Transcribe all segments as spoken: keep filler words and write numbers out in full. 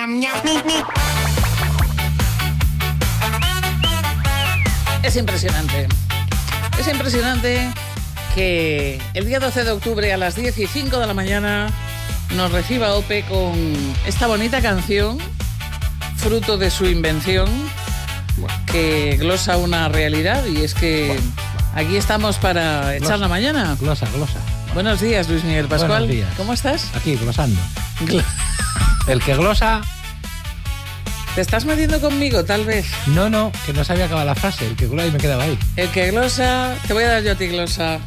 Es impresionante. Es impresionante que el día doce de octubre a las diez y cinco de la mañana nos reciba Ope con esta bonita canción, fruto de su invención, que glosa una realidad, y es que aquí estamos para echar glosa, la mañana. Glosa, glosa. Buenos días, Luis Miguel Pascual. Buenos días. ¿Cómo estás? Aquí, glosando. Gl- El que glosa... ¿Te estás metiendo conmigo, tal vez? No, no, que no sabía acabar la frase. El que glosa y me quedaba ahí. El que glosa... Te voy a dar yo a ti glosa.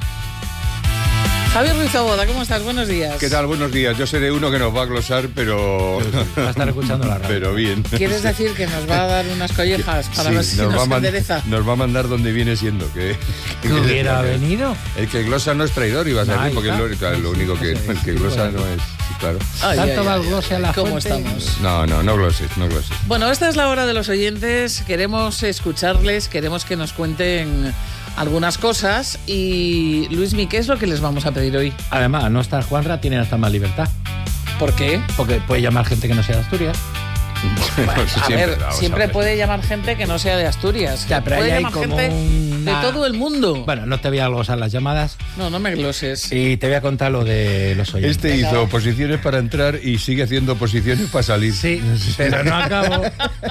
Javier Ruiz Taboada, ¿cómo estás? Buenos días. ¿Qué tal? Buenos días. Yo seré uno que nos va a glosar, pero... Pero sí, va a estar escuchando la radio. Pero bien. ¿Quieres decir que nos va a dar unas collejas para Sí, ver si nos, nos, va a man- endereza? nos va a mandar donde viene siendo. Que, ¿Que hubiera venido? El que glosa no es traidor, ibas a Ahí decir, porque está. es lo, claro, lo Sí, único que... sí, El que sí, glosa bueno. no es... Sí, claro. Ay, Tanto ay, va el ay, glose a la ¿Cómo fuente? estamos? No, no, no gloses, no gloses. Bueno, esta es la hora de los oyentes. Queremos escucharles, queremos que nos cuenten algunas cosas. Y, Luismi, ¿qué es lo que les vamos a pedir hoy? Además, no estar Juanra, tienen hasta más libertad. ¿Por qué? Porque puede llamar gente que no sea de Asturias. Bueno, a ver, vamos siempre a ver. puede llamar gente que no sea de Asturias. Ya, pero puede ahí hay llamar como gente una- de todo el mundo. Bueno, no te voy a glosar las llamadas No, no me gloses. y te voy a contar lo de los oyentes. Este hizo posiciones para entrar y sigue haciendo posiciones para salir. Sí, pero no acabo.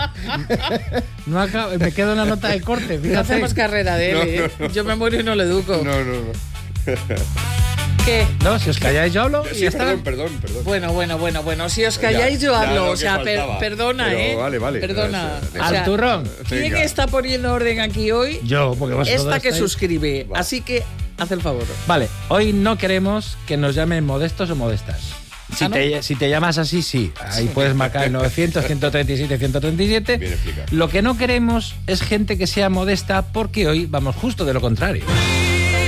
No acabo. Me queda una nota de corte, No fíjate. hacemos carrera de él, No, ¿eh? no, no. Yo me muero y no le educo. No, no, no. ¿Qué? No, si os calláis yo hablo y Sí, ya está. perdón, perdón, perdón. Bueno, bueno, bueno, bueno. Si os Ya, calláis yo ya hablo. lo O que sea, per- faltaba. perdona, Pero ¿eh? vale, vale. Perdona. No, O sea, Al turrón. ¿Quién Venga. está poniendo orden aquí hoy? Yo, porque vosotros Esta que estáis- suscribe. Va. Así que haz el favor. Vale, hoy no queremos que nos llamen modestos o modestas. Si, ¿Ah, no? te, si te llamas así, sí. Ahí puedes marcar el novecientos, ciento treinta y siete, ciento treinta y siete. Bien explicado. Lo que no queremos es gente que sea modesta, porque hoy vamos justo de lo contrario.